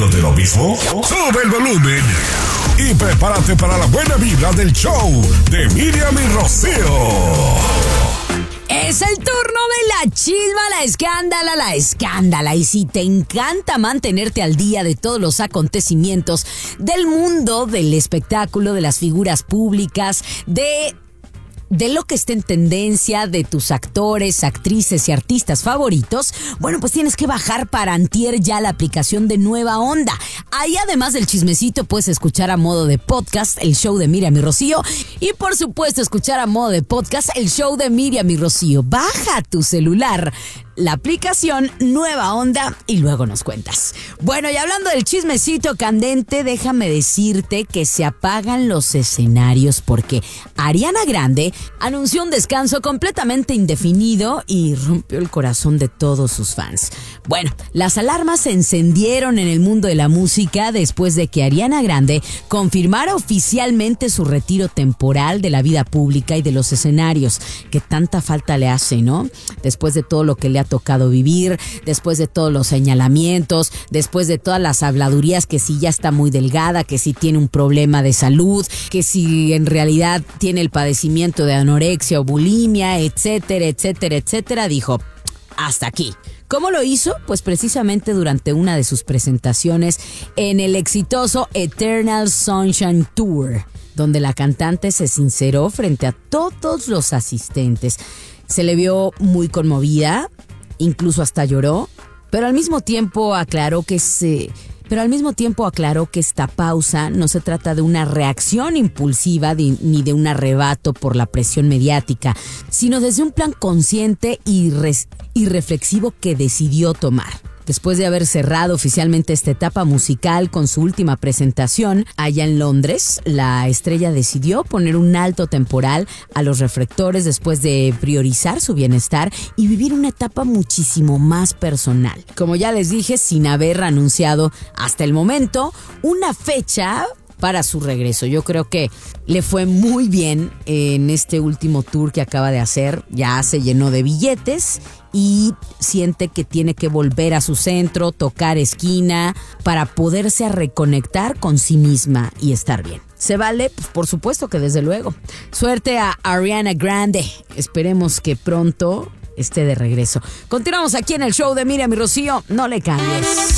de lo mismo? Sube el volumen y prepárate para la buena vibra del show de Miriam y Rocío. Es el turno de la chisma, la escándala. Y si te encanta mantenerte al día de todos los acontecimientos del mundo del espectáculo, de las figuras públicas, de lo que está en tendencia, de tus actores, actrices y artistas favoritos, bueno, pues tienes que bajar para antier ya la aplicación de Nueva Onda. Ahí, además del chismecito, puedes escuchar a modo de podcast el show de Miriam y Rocío. Y por supuesto, escuchar a modo de podcast el show de Miriam y Rocío. Baja a tu celular la aplicación Nueva Onda y luego nos cuentas. Bueno, y hablando del chismecito candente, déjame decirte que se apagan los escenarios porque Ariana Grande anunció un descanso completamente indefinido y rompió el corazón de todos sus fans. Bueno, las alarmas se encendieron en el mundo de la música después de que Ariana Grande confirmara oficialmente su retiro temporal de la vida pública y de los escenarios, que tanta falta le hace, ¿no? Después de todo lo que le ha tocado vivir, después de todos los señalamientos, después de todas las habladurías, que si ya está muy delgada, que si tiene un problema de salud, que si en realidad tiene el padecimiento de anorexia o bulimia, etcétera, dijo, hasta aquí. ¿Cómo lo hizo? Pues precisamente durante una de sus presentaciones en el exitoso Eternal Sunshine Tour, donde la cantante se sinceró frente a todos los asistentes. Se le vio muy conmovida, incluso hasta lloró, pero al mismo tiempo aclaró que esta pausa no se trata de una reacción impulsiva ni de un arrebato por la presión mediática, sino desde un plan consciente y reflexivo que decidió tomar. Después de haber cerrado oficialmente esta etapa musical con su última presentación allá en Londres, la estrella decidió poner un alto temporal a los reflectores después de priorizar su bienestar y vivir una etapa muchísimo más personal. Como ya les dije, sin haber anunciado hasta el momento una fecha para su regreso. Yo creo que le fue muy bien en este último tour que acaba de hacer. Ya se llenó de billetes y siente que tiene que volver a su centro, tocar esquina para poderse reconectar con sí misma y estar bien. ¿Se vale? Pues por supuesto que desde luego. Suerte a Ariana Grande. Esperemos que pronto esté de regreso. Continuamos aquí en el show de Miriam y Rocío. No le cambies.